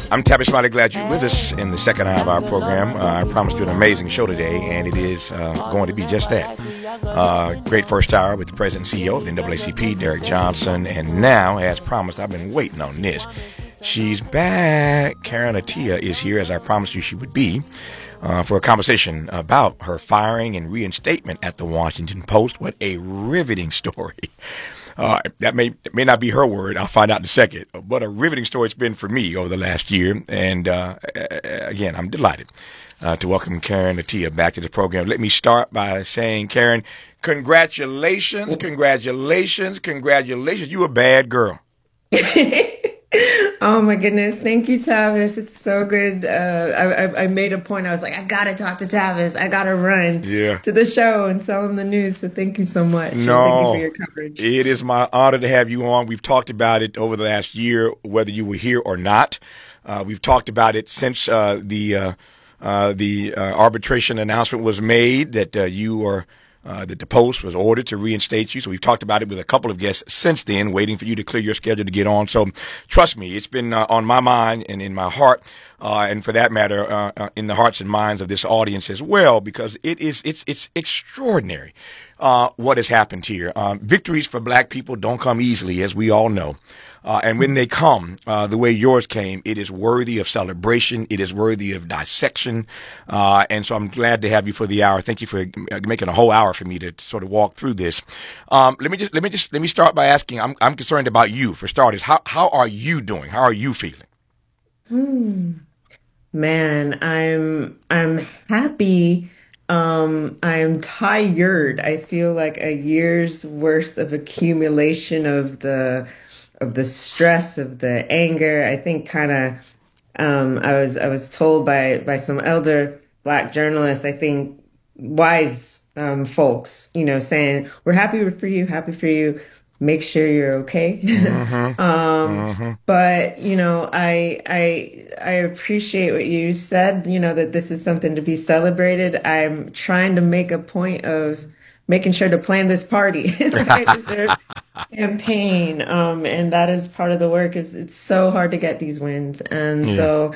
I'm Tabby Smiley. Glad you're with us in the second hour of our program. I promised you an amazing show today, and it is going to be just that. Great first hour with the President and CEO of the NAACP, Derek Johnson. And now, as promised, I've been waiting on this. She's back. Karen Attiah is here, as I promised you she would be, for a conversation about her firing and reinstatement at the Washington Post. What a riveting story. That may not be her word. I'll find out in a second. But a riveting story it's been for me over the last year. And again, I'm delighted to welcome Karen Attiah back to the program. Let me start by saying, Karen, congratulations, congratulations, congratulations. You a bad girl. Oh my goodness. Thank you, Tavis. It's so good. I made a point. I was like, I got to talk to Tavis. I got to run to the show and tell him the news. So thank you so much. No, thank you for your coverage. It is my honor to have you on. We've talked about it over the last year, whether you were here or not. We've talked about it since the arbitration announcement was made that you are that the Post was ordered to reinstate you. So we've talked about it with a couple of guests since then, waiting for you to clear your schedule to get on. So trust me, it's been on my mind and in my heart, and for that matter, in the hearts and minds of this audience as well, because it's extraordinary what has happened here. Victories for black people don't come easily, as we all know. And when they come, the way yours came, it is worthy of celebration. It is worthy of dissection. And so I'm glad to have you for the hour. Thank you for making a whole hour for me to sort of walk through this. Let me start by asking, I'm concerned about you for starters. How are you doing? How are you feeling? Man, I'm happy. I'm tired. I feel like a year's worth of accumulation of the stress, of the anger. I think kind of, I was told by some elder black journalists, I think wise, folks, saying, we're happy for you. Make sure you're okay. But, I appreciate what you said, that this is something to be celebrated. I'm trying to make a point of making sure to plan this party that I deserve campaign. And that is part of the work. It's so hard to get these wins. And so,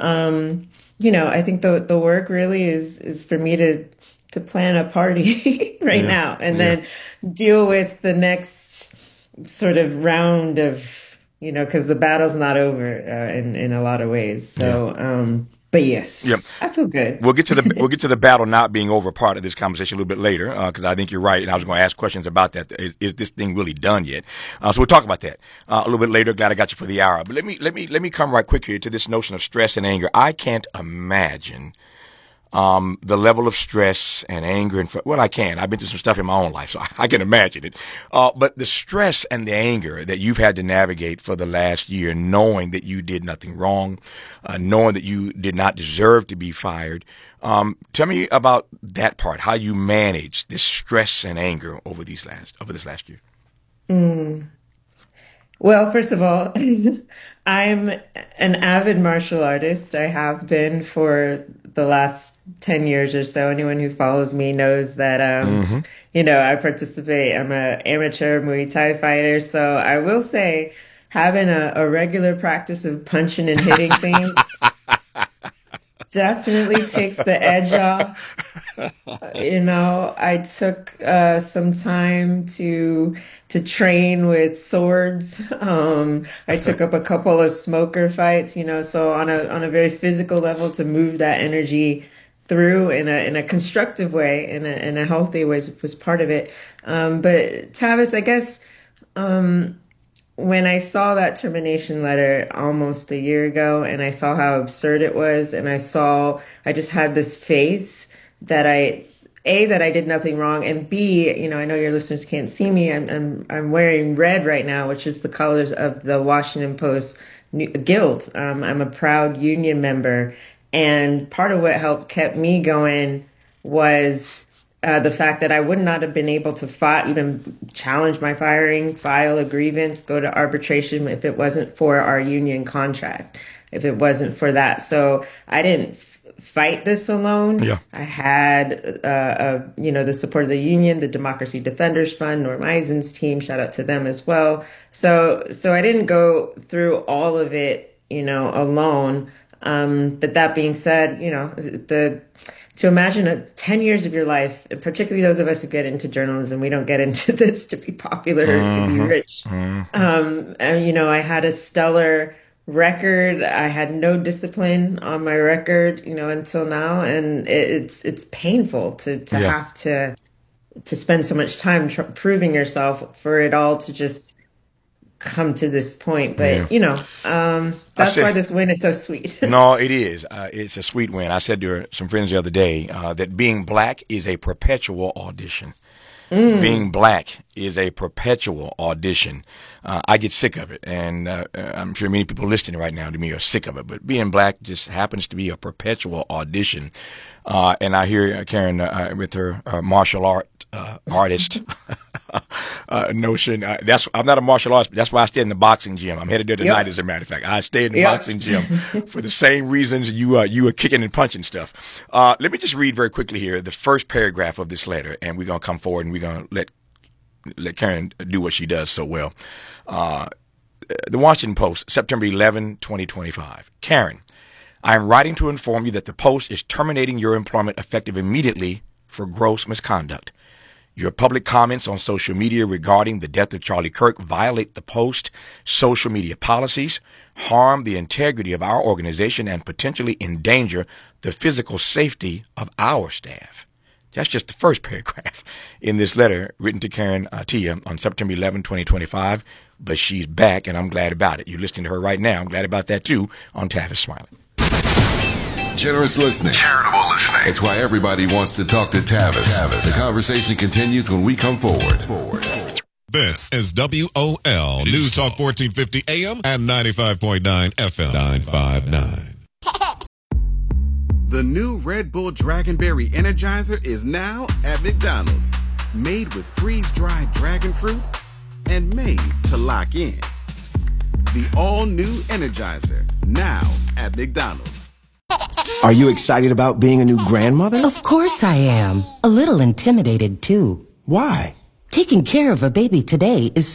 I think the work really is for me to plan a party right now and then deal with the next sort of round of, because the battle's not over in a lot of ways. So, but yes, I feel good. We'll get to the battle not being over part of this conversation a little bit later, because I think you're right, and I was going to ask questions about that. Is this thing really done yet? So we'll talk about that a little bit later. Glad I got you for the hour. But let me come right quick here to this notion of stress and anger. I can't imagine the level of stress and anger I can. I've been through some stuff in my own life, so I can imagine it. But the stress and the anger that you've had to navigate for the last year, knowing that you did nothing wrong, knowing that you did not deserve to be fired. Tell me about that part, how you managed this stress and anger over this last year. Well, first of all, I'm an avid martial artist. I have been for the last 10 years or so. Anyone who follows me knows that, I participate. I'm an amateur Muay Thai fighter. So I will say having a regular practice of punching and hitting things definitely takes the edge off. I took some time to train with swords. I took up a couple of smoker fights, so on a very physical level to move that energy through in a constructive way, in a healthy way was part of it. But Tavis, I guess, when I saw that termination letter almost a year ago and I saw how absurd it was, and I just had this faith that I did nothing wrong, and B, I know your listeners can't see me. I'm wearing red right now, which is the colors of the Washington Post Guild. I'm a proud union member, and part of what kept me going was the fact that I would not have been able to even challenge my firing, file a grievance, go to arbitration if it wasn't for our union contract, if it wasn't for that. So I didn't fight this alone. Yeah. I had, the support of the union, the Democracy Defenders Fund, Norm Eisen's team, shout out to them as well. So I didn't go through all of it alone. But that being said, to imagine 10 years of your life, particularly those of us who get into journalism, we don't get into this to be popular or to be rich. And, I had a stellar record. I had no discipline on my record, until now. And it's painful to have to spend so much time proving yourself for it all to just come to this point. But, that's why this win is so sweet. No, it is. It's a sweet win. I said to some friends the other day that being black is a perpetual audition. Being black is a perpetual audition. I get sick of it, and I'm sure many people listening right now to me are sick of it. But being black just happens to be a perpetual audition. And I hear Karen with her martial artist notion. I'm not a martial artist, but that's why I stay in the boxing gym. I'm headed there tonight, as a matter of fact. I stay in the boxing gym for the same reasons you are kicking and punching stuff. Let me just read very quickly here the first paragraph of this letter, and we're going to come forward and we're going to let Karen do what she does so well. The Washington Post, September 11, 2025. Karen, I am writing to inform you that the Post is terminating your employment effective immediately for gross misconduct. Your public comments on social media regarding the death of Charlie Kirk violate the Post social media policies, harm the integrity of our organization, and potentially endanger the physical safety of our staff. That's just the first paragraph in this letter written to Karen Attiah on September 11, 2025. But she's back, and I'm glad about it. You're listening to her right now. I'm glad about that, too, on Tavis Smiley. Generous listening. Charitable listening. It's why everybody wants to talk to Tavis. The conversation continues when we come forward. This is WOL News Talk 1450 AM and 95.9 FM 959. The new Red Bull Dragonberry Energizer is now at McDonald's. Made with freeze-dried dragon fruit and made to lock in. The all-new Energizer, now at McDonald's. Are you excited about being a new grandmother? Of course I am. A little intimidated, too. Why? Taking care of a baby today is